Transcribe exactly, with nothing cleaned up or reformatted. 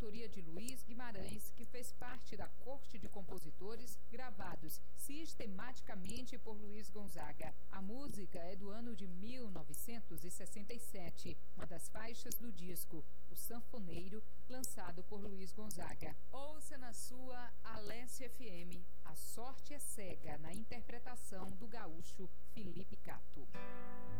autoria de Luiz Guimarães, que fez parte da corte de compositores gravados sistematicamente por Luiz Gonzaga. A música é do ano de mil novecentos e sessenta e sete, uma das faixas do disco O Sanfoneiro, lançado por Luiz Gonzaga. Ouça na sua Alesse F M, A Sorte é Cega, na interpretação do gaúcho Felipe Cato.